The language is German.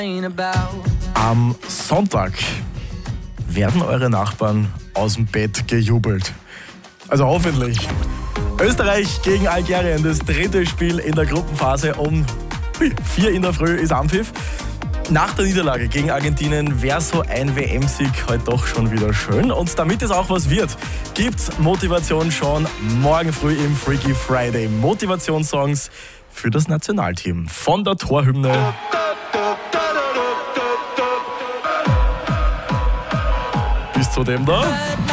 Am Sonntag werden eure Nachbarn aus dem Bett gejubelt. Also hoffentlich. Österreich gegen Algerien, das dritte Spiel in der Gruppenphase. Um 4 in der Früh ist Anpfiff. Nach der Niederlage gegen Argentinien wäre so ein WM-Sieg heute doch schon wieder schön. Und damit es auch was wird, gibt's Motivation schon morgen früh im Freaky Friday. Motivationssongs für das Nationalteam. Von der Torhymne bis zu dem da.